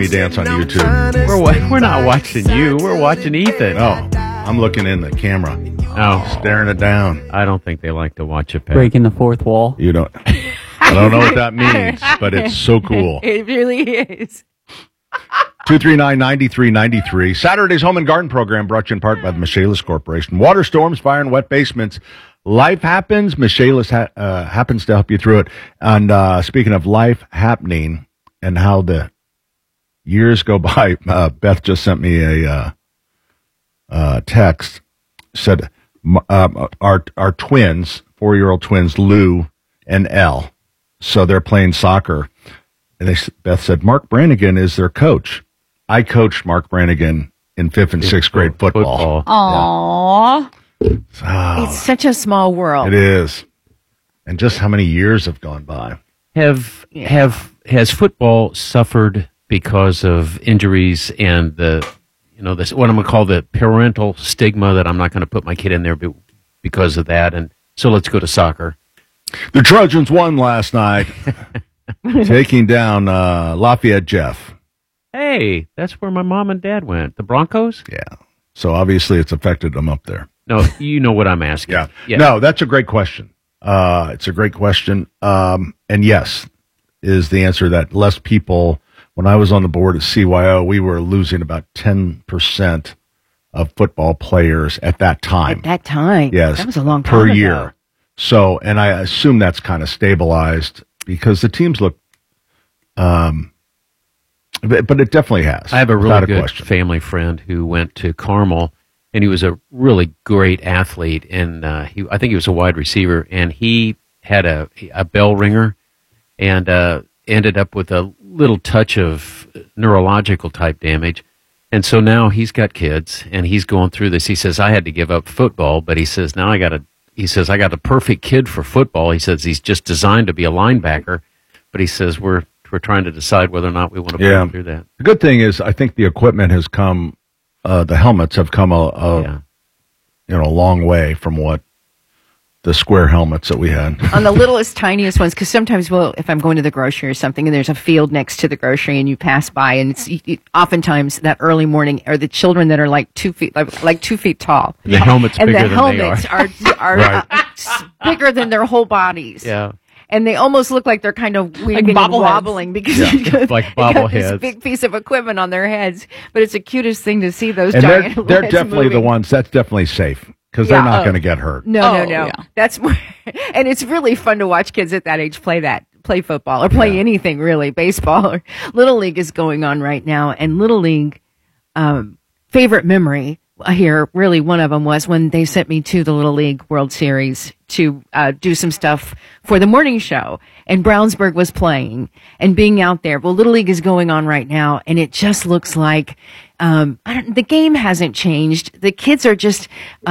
Baby Dance on YouTube. We're not watching you. We're watching Ethan. Oh, I'm looking in the camera. Oh, Staring it down. I don't think they like to watch it. Pat. Breaking the fourth wall. You don't. I don't know what that means, but it's so cool. It really is. 239-9393. Saturday's Home and Garden Program brought to you in part by the Michaelis Corporation. Water storms, fire, and wet basements. Life happens. Michaelis happens to help you through it. And speaking of life happening and how the years go by, Beth just sent me a text. Said our twins, 4-year-old twins, Lou and Elle. So they're playing soccer. And Beth said, Mark Brannigan is their coach. I coached Mark Brannigan in 5th and 6th grade football. Aww. Oh, It's such a small world. it is. And just how many years have gone by. Has football suffered because of injuries and this what I'm going to call the parental stigma that I'm not going to put my kid in there because of that? And so let's go to soccer. The Trojans won last night, taking down Lafayette Jeff. Hey, that's where my mom and dad went. The Broncos? Yeah. So obviously it's affected them up there. No, you know what I'm asking. Yeah. No, that's a great question. It's a great question. And yes, is the answer that less people, when I was on the board at CYO, we were losing about 10% of football players at that time. At that time. Yes. That was a long time per ago. year. So, and I assume that's kind of stabilized because the teams look, but it definitely has. I have a really without good question. family friend who went to Carmel, and he was a really great athlete, and I think he was a wide receiver, and he had a bell ringer and ended up with a little touch of neurological type damage. And so now he's got kids, and he's going through this. He says, I had to give up football, but he says, now I got the perfect kid for football. He says he's just designed to be a linebacker, but he says we're trying to decide whether or not we want to put him through that. The good thing is I think the equipment has come, the helmets have come a long way from what the square helmets that we had. On the littlest, tiniest ones, because sometimes, if I'm going to the grocery or something, and there's a field next to the grocery, and you pass by, and it's oftentimes that early morning, are the children that are like 2 feet, like 2 feet tall. And the helmet's and bigger the than they are. helmets are Right. bigger than their whole bodies. Yeah. And they almost look like they're kind of wiggling and bobbleheads. wobbling because Yeah, they like got this bobbleheads. big piece of equipment on their heads. But it's the cutest thing to see those And giant they're heads definitely the moving. ones, that's definitely safe because Yeah. they're not going to get hurt. No. Yeah. That's more, and it's really fun to watch kids at that age play football or play anything really, baseball or Little League is going on right now. And Little League, favorite memory here, really one of them was when they sent me to the Little League World Series to do some stuff for the morning show, and Brownsburg was playing and being out there. Well, Little League is going on right now, and it just looks like the game hasn't changed. The kids are just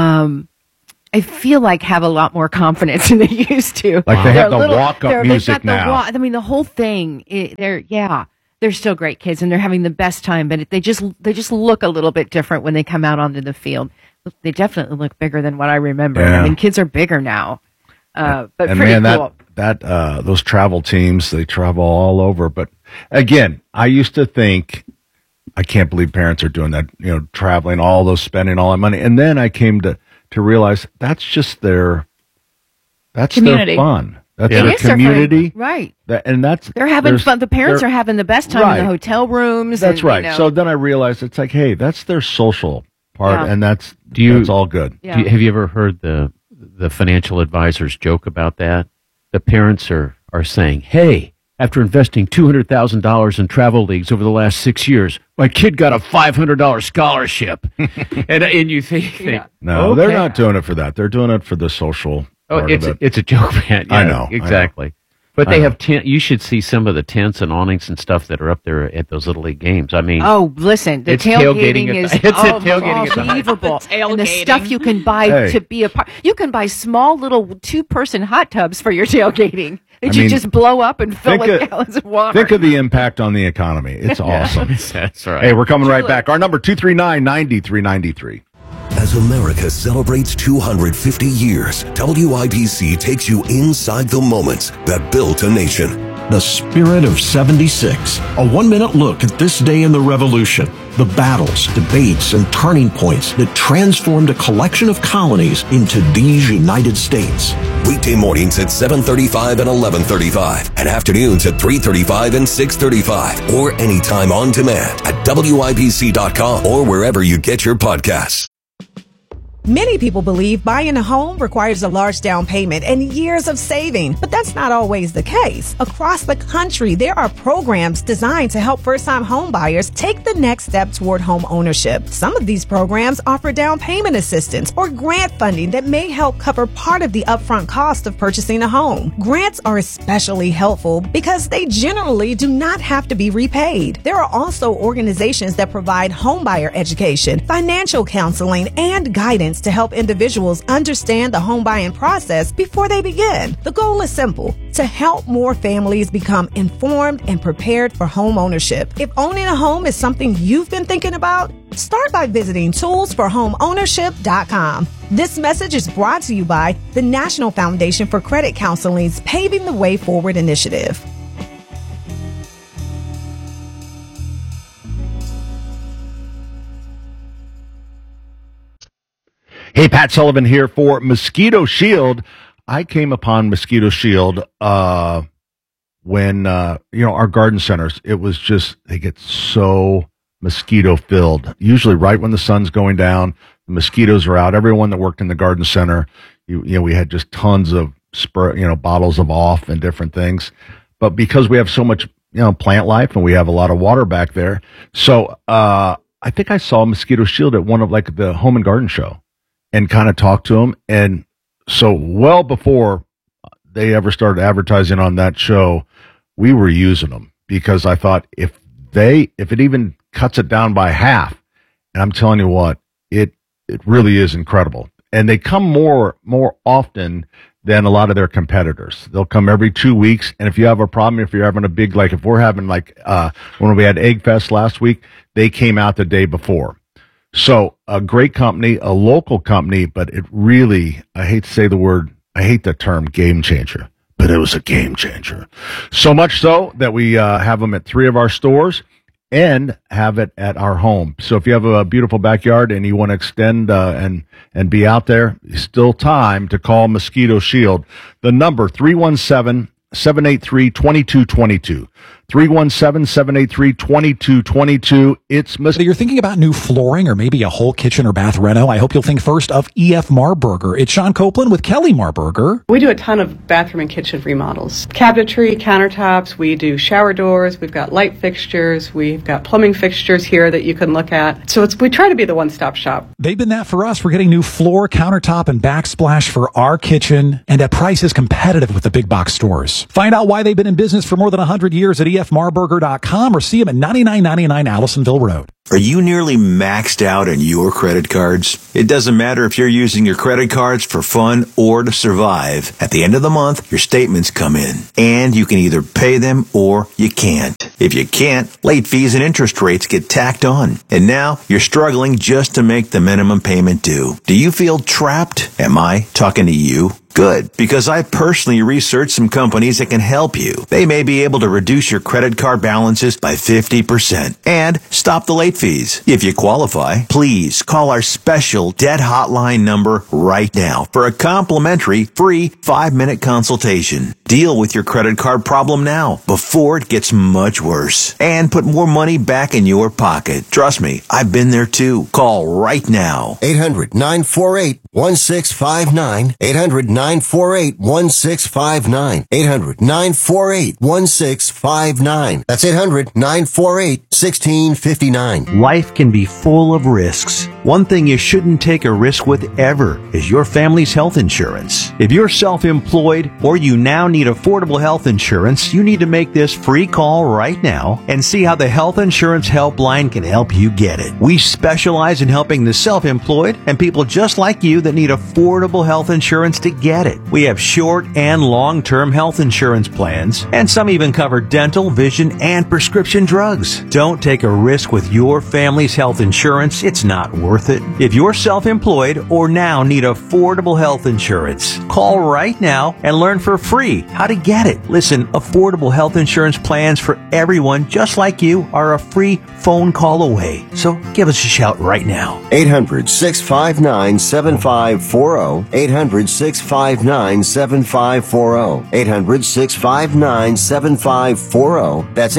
I feel like have a lot more confidence than they used to. Like they have They're the walk-up music now. The whole thing. They're still great kids, and they're having the best time. But they just look a little bit different when they come out onto the field. They definitely look bigger than what I remember. Yeah. I mean, kids are bigger now. But And pretty man, cool. those travel teams, they travel all over. But again, I used to think, I can't believe parents are doing that, traveling, spending all that money. And then I came to realize that's just their Community. fun. That's It their is their fun. community. Right. They're having fun. The parents are having the best time in the Right. hotel rooms. That's and, right. So then I realized it's like, hey, that's their social part, Yeah. and that's all good. Yeah. Have you ever heard the financial advisors joke about that? The parents are saying, hey, after investing $200,000 in travel leagues over the last 6 years, my kid got a $500 scholarship. and you think, No, okay. they're not doing it for that. They're doing it for the social part of it. It's a joke, man. I know. Exactly. But they have you should see some of the tents and awnings and stuff that are up there at those Little League games. I mean, oh, listen, the It's tailgating tailgating is at the- it's a tailgating at the- unbelievable. The And the tailgating. stuff you can buy Hey. to be a part. You can buy small little 2-person hot tubs for your tailgating that I you mean, just blow up and fill think with of- gallons of water. Think of the impact on the economy. It's awesome. that's right. Hey, we're coming right back. Our number 239-9393. As America celebrates 250 years, WIBC takes you inside the moments that built a nation. The Spirit of 76. A 1-minute look at this day in the Revolution. The battles, debates, and turning points that transformed a collection of colonies into these United States. Weekday mornings at 7:35 and 11:35, and afternoons at 3:35 and 6:35, or anytime on demand at WIBC.com or wherever you get your podcasts. Many people believe buying a home requires a large down payment and years of saving, but that's not always the case. Across the country, there are programs designed to help first-time home buyers take the next step toward home ownership. Some of these programs offer down payment assistance or grant funding that may help cover part of the upfront cost of purchasing a home. Grants are especially helpful because they generally do not have to be repaid. There are also organizations that provide homebuyer education, financial counseling, and guidance to help individuals understand the home buying process before they begin. The goal is simple: to help more families become informed and prepared for home ownership. If owning a home is something you've been thinking about, start by visiting toolsforhomeownership.com. This message is brought to you by the National Foundation for Credit Counseling's Paving the Way Forward initiative. Hey, Pat Sullivan here for Mosquito Shield. I came upon Mosquito Shield when our garden centers, it was just, they get so mosquito filled. Usually right when the sun's going down, the mosquitoes are out. Everyone that worked in the garden center, we had just tons of spray, bottles of off and different things. But because we have so much, plant life and we have a lot of water back there. So I think I saw Mosquito Shield at one of the Home and Garden show, and kind of talked to them. And so well before they ever started advertising on that show, we were using them, because I thought if it even cuts it down by half, and I'm telling you what, it really is incredible. And they come more often than a lot of their competitors. They'll come every 2 weeks. And if you have a problem, if you're having a big, if we're having when we had Egg Fest last week, they came out the day before. So a great company, a local company, but it really, I hate the term game changer, but it was a game changer. So much so that we have them at 3 of our stores and have it at our home. So if you have a beautiful backyard and you want to extend and be out there, it's still time to call Mosquito Shield. The number 317-783-2222. 317-783-2222. It's Whether you're thinking about new flooring or maybe a whole kitchen or bath reno, I hope you'll think first of E.F. Marburger. It's Sean Copeland with Kelly Marburger. We do a ton of bathroom and kitchen remodels. Cabinetry, countertops, we do shower doors, we've got light fixtures, we've got plumbing fixtures here that you can look at. So we try to be the one-stop shop. They've been that for us. We're getting new floor, countertop, and backsplash for our kitchen, and at prices competitive with the big box stores. Find out why they've been in business for more than 100 years at EFMarburger.com or see them at 9999 Allisonville Road. Are you nearly maxed out on your credit cards? It doesn't matter if you're using your credit cards for fun or to survive. At the end of the month, your statements come in, and you can either pay them or you can't. If you can't, late fees and interest rates get tacked on. And now you're struggling just to make the minimum payment due. Do you feel trapped? Am I talking to you? Good, because I personally researched some companies that can help you. They may be able to reduce your credit card balances by 50% and stop the late fees. If you qualify, please call our special debt hotline number right now for a complimentary free 5-minute consultation. Deal with your credit card problem now before it gets much worse and put more money back in your pocket. Trust me, I've been there too. Call right now. 800-948-1659. 800-948-1659. 800-948-1659. That's 800-948-1659. Life can be full of risks. One thing you shouldn't take a risk with ever is your family's health insurance. If you're self-employed or you now need affordable health insurance, you need to make this free call right now and see how the Health Insurance Helpline can help you get it. We specialize in helping the self-employed and people just like you that need affordable health insurance to get it. We have short and long-term health insurance plans, and some even cover dental, vision, and prescription drugs. Don't take a risk with your family's health insurance. It's not worth worth it? If you're self-employed or now need affordable health insurance, call right now and learn for free how to get it. Listen, affordable health insurance plans for everyone just like you are a free phone call away. So give us a shout right now. 800-659-7540. 800-659-7540. 800-659-7540. That's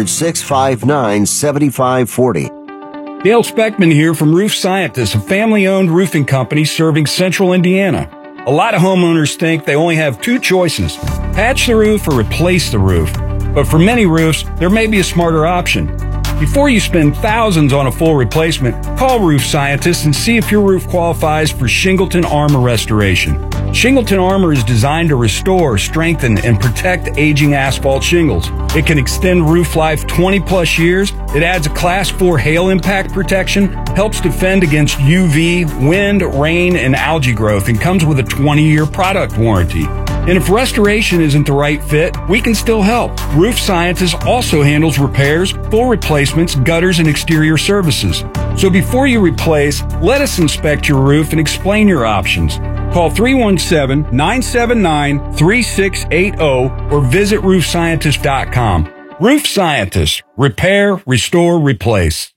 800-659-7540. Dale Speckman here from Roof Scientists, a family-owned roofing company serving central Indiana. A lot of homeowners think they only have two choices: patch the roof or replace the roof. But for many roofs, there may be a smarter option. Before you spend thousands on a full replacement, call Roof Scientists and see if your roof qualifies for Shingleton Armor Restoration. Shingleton Armor is designed to restore, strengthen, and protect aging asphalt shingles. It can extend roof life 20 plus years. It adds a Class 4 hail impact protection, helps defend against UV, wind, rain, and algae growth, and comes with a 20-year product warranty. And if restoration isn't the right fit, we can still help. Roof Scientists also handles repairs, full replacements, gutters, and exterior services. So before you replace, let us inspect your roof and explain your options. Call 317-979-3680 or visit roofscientist.com. Roof Scientists. Repair, restore, replace.